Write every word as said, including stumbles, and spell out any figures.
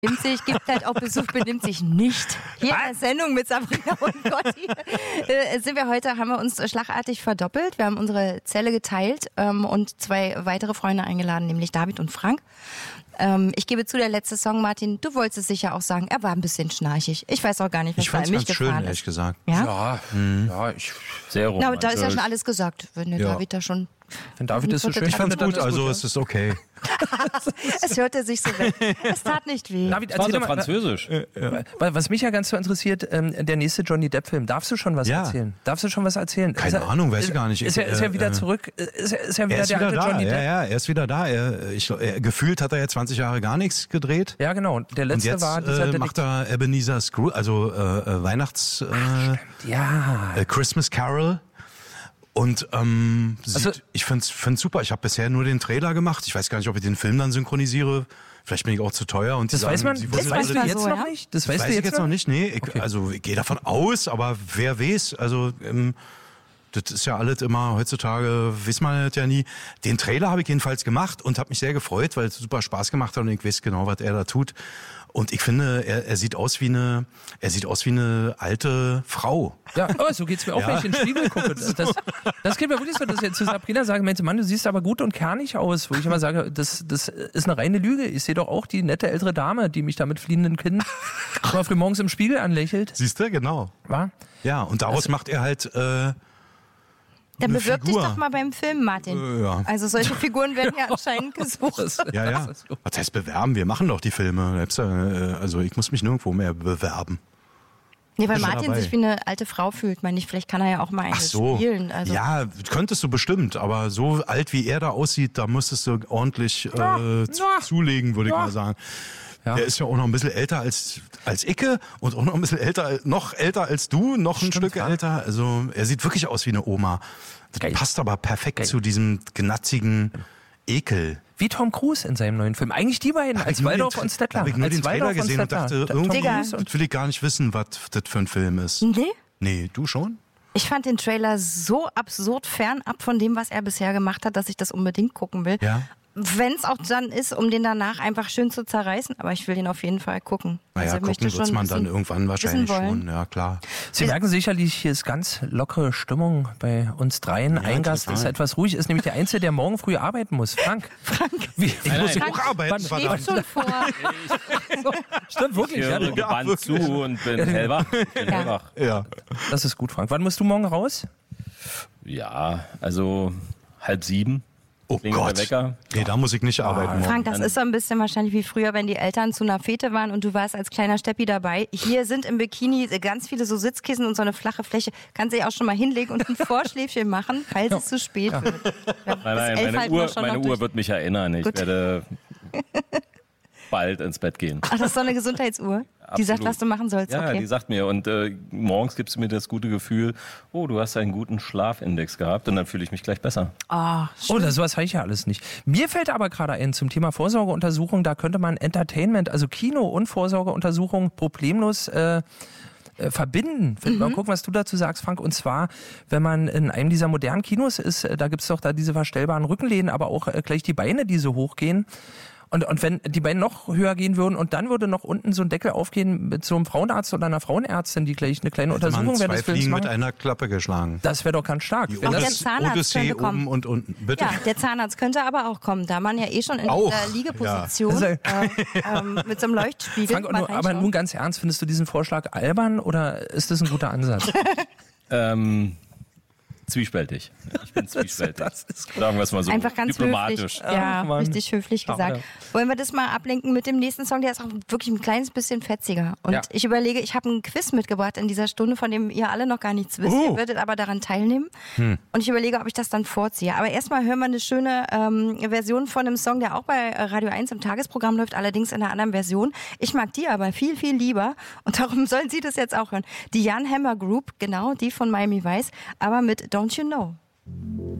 Benimmt sich, gibt halt auch Besuch, benimmt sich nicht. Hier in der Sendung mit Sabrina und Gotti äh, sind wir heute, haben wir uns schlagartig verdoppelt. Wir haben unsere Zelle geteilt ähm, und zwei weitere Freunde eingeladen, nämlich David und Frank. Ähm, ich gebe zu, der letzte Song, Martin, du wolltest es sicher auch sagen, er war ein bisschen schnarchig. Ich weiß auch gar nicht, was da in mich gefahren schön, ist. Ehrlich gesagt. Ja, ja, mhm. ja ich, sehr romantisch. Na, da ist ja schon alles gesagt, wenn der ja. David da schon... Wenn David das so schön Ich fand's gut, also gut, es ist okay. Es hörte sich so weg. Es tat nicht weh. David, das war erzähl so mal, französisch. Äh, äh, was mich ja ganz so interessiert, ähm, der nächste Johnny Depp-Film. Darfst du schon was ja. erzählen? Darfst du schon was erzählen? Keine er, Ahnung, weiß ich gar nicht. Ist er, ist er wieder äh, zurück? Ist er, ist er wieder er ist der wieder alte da. Johnny Depp? Ja, ja, er ist wieder da. Er, ich, er, gefühlt hat er jetzt zwanzig Jahre gar nichts gedreht. Ja, genau. Der letzte Und jetzt war dieser äh, macht er Ebenezer Scrooge, also äh, Weihnachts... Äh, Ach, ja. Äh, Christmas Carol. Und ähm, sieht, also, ich find's, find's super. Ich habe bisher nur den Trailer gemacht. Ich weiß gar nicht, ob ich den Film dann synchronisiere. Vielleicht bin ich auch zu teuer. Und das sagen, weiß man, das weißt du jetzt so, noch ja? nicht? Das weißt weißt weiß du ich jetzt noch nicht. Nee, ich, okay. also ich gehe davon aus, aber wer weiß. Also ähm, das ist ja alles immer heutzutage, weiß man das ja nie. Den Trailer habe ich jedenfalls gemacht und habe mich sehr gefreut, weil es super Spaß gemacht hat und ich weiß genau, was er da tut. Und ich finde, er, er sieht aus wie eine, er sieht aus wie eine alte Frau. Ja, oh, so geht's mir auch, ja. wenn ich in den Spiegel gucke. Das, das, das geht mir wirklich so, dass ich jetzt zu Sabrina sage, Mensch, Mann, du siehst aber gut und kernig aus. Wo ich immer sage, das, das ist eine reine Lüge. Ich sehe doch auch die nette ältere Dame, die mich da mit fliehenden Kinn mal früh morgens im Spiegel anlächelt. Siehst du, genau. War? Ja, und daraus also, macht er halt... Äh, Dann bewirb Figur. dich doch mal beim Film, Martin. Äh, ja. Also solche Figuren werden ja anscheinend gesucht. Ja, ja. Was heißt bewerben? Wir machen doch die Filme. Also ich muss mich nirgendwo mehr bewerben. Nee, weil Martin sich wie eine alte Frau fühlt, meine ich. Vielleicht kann er ja auch mal eine Ach so. spielen. Also. Ja, könntest du bestimmt. Aber so alt wie er da aussieht, da müsstest du ordentlich äh, zu, zulegen, würde ich mal sagen. Ja. Der ist ja auch noch ein bisschen älter als, als Icke und auch noch ein bisschen älter, noch älter als du, noch ein Stimmt, Stück ja. älter. Also er sieht wirklich aus wie eine Oma. Das Geil. passt aber perfekt Geil. zu diesem gnatzigen Ekel. Wie Tom Cruise in seinem neuen Film. Eigentlich die beiden, als Waldorf und Stettler. Habe ich nur als den Trailer Waldorf gesehen und, und dachte, irgendwie das will ich gar nicht wissen, was das für ein Film ist. Nee? Nee, du schon? Ich fand den Trailer so absurd fernab von dem, was er bisher gemacht hat, dass ich das unbedingt gucken will. Ja. Wenn es auch dann ist, um den danach einfach schön zu zerreißen. Aber ich will den auf jeden Fall gucken. Naja, also gucken wird man dann irgendwann wahrscheinlich schon. Ja, klar. Sie merken sicherlich, hier ist ganz lockere Stimmung bei uns dreien. Ja, Ein Gast ist etwas ruhig, ist nämlich der Einzige, der morgen früh arbeiten muss. Frank. Frank. Wie, ich nein, muss nein. auch arbeiten. Wann schläft schon vor. so, stimmt wirklich. Ich höre ja, gebannt ja, zu und bin hellwach. Bin ja. hellwach. Ja. Das ist gut, Frank. Wann musst du morgen raus? Ja, also halb sieben. Oh Gott, Wecker. Nee, da muss ich nicht arbeiten. Frank, das ist so ein bisschen wahrscheinlich wie früher, wenn die Eltern zu einer Fete waren und du warst als kleiner Steppi dabei. Hier sind im Bikini ganz viele so Sitzkissen und so eine flache Fläche. Kannst du dich auch schon mal hinlegen und ein Vorschläfchen machen, falls ja. es zu spät ja. wird. Ja, nein, nein, meine Uhr, meine Uhr wird mich erinnern. Ich Gut. werde bald ins Bett gehen. Ach, das ist so eine Gesundheitsuhr? Absolut. Die sagt, was du machen sollst? Ja, okay. die sagt mir. Und äh, morgens gibt es mir das gute Gefühl, oh, du hast einen guten Schlafindex gehabt. Und dann fühle ich mich gleich besser. Oh, oh das sowas habe ich ja alles nicht. Mir fällt aber gerade ein, zum Thema Vorsorgeuntersuchung, da könnte man Entertainment, also Kino und Vorsorgeuntersuchung problemlos äh, verbinden. Mhm. Mal gucken, was du dazu sagst, Frank. Und zwar, wenn man in einem dieser modernen Kinos ist, da gibt es doch da diese verstellbaren Rückenlehnen, aber auch äh, gleich die Beine, die so hochgehen. Und, und wenn die Beine noch höher gehen würden und dann würde noch unten so ein Deckel aufgehen mit so einem Frauenarzt oder einer Frauenärztin, die gleich eine kleine Hätte Untersuchung während des Films Films machen. Mit einer Klappe geschlagen. Das wäre doch ganz stark. Die Wenn Odyssee, das der Zahnarzt Odyssee könnte kommen. Oben und unten. Bitte? Ja, der Zahnarzt könnte aber auch kommen, da man ja eh schon in auch. dieser Liegeposition ja. äh, ähm, mit so einem Leuchtspiegel. Frank, nur, aber nun ganz ernst, findest du diesen Vorschlag albern oder ist das ein guter Ansatz? ähm... Zwiespältig. Ich bin zwiespältig. Das ist Sagen wir es mal so Einfach ganz diplomatisch. Höflich. Ja, Ach, richtig höflich gesagt. Ach, Wollen wir das mal ablenken mit dem nächsten Song? Der ist auch wirklich ein kleines bisschen fetziger. Und ja. ich überlege, ich habe einen Quiz mitgebracht in dieser Stunde, von dem ihr alle noch gar nichts wisst. Uh. Ihr würdet aber daran teilnehmen. Hm. Und ich überlege, ob ich das dann vorziehe. Aber erstmal hören wir eine schöne ähm, Version von einem Song, der auch bei Radio eins im Tagesprogramm läuft, allerdings in einer anderen Version. Ich mag die aber viel, viel lieber. Und darum sollen Sie das jetzt auch hören. Die Jan Hammer Group, genau, die von Miami Vice, aber mit Don't You Know.